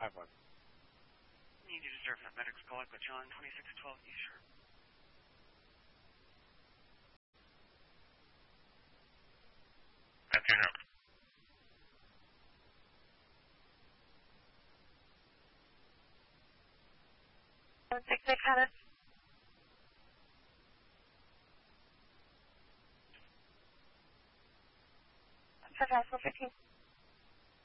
5-1. Need you to serve that medics collect with John 2612 East. Afternoon. 166 Hadid. Central 415.